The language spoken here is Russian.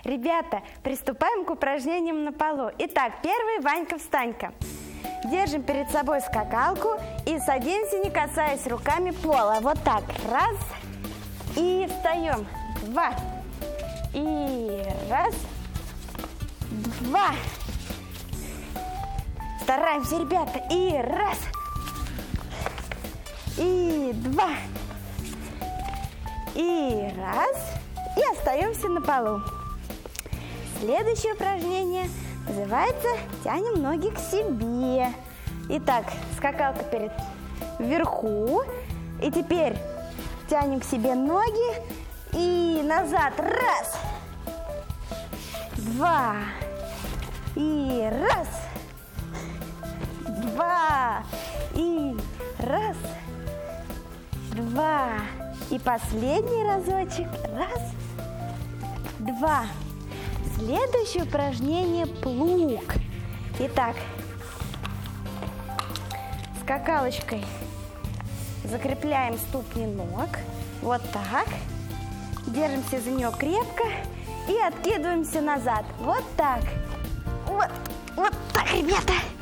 Ребята, приступаем к упражнениям на полу. Итак, первый Ванька-встанька. Держим перед собой скакалку и садимся, не касаясь руками пола. Вот так. Раз. И встаем. Два. И раз. Два. Стараемся, ребята. И раз. И два. И раз. И остаемся на полу. Следующее упражнение называется «Тянем ноги к себе». Итак, скакалка вверху. И теперь тянем к себе ноги и назад. Раз. Два. И раз. Два. И раз. Два. И последний разочек. Раз. Два. Следующее упражнение – плуг. Итак, скакалочкой закрепляем ступни ног. Вот так. Держимся за нее крепко и откидываемся назад. Вот так. Вот так, ребята.